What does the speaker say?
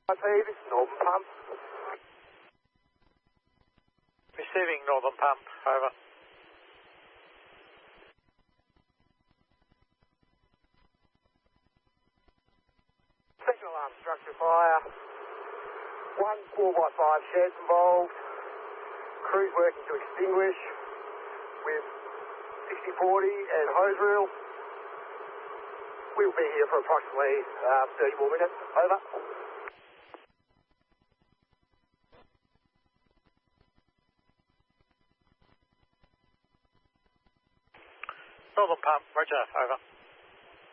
IP, this is Northern Pump. Receiving Northern Pump, over. Second alarm structure fire. 1 4x5 sheds involved. Crews working to extinguish with 60-40 and hose reel. We'll be here for approximately 30 more minutes. Over. Northern Pump, roger, over.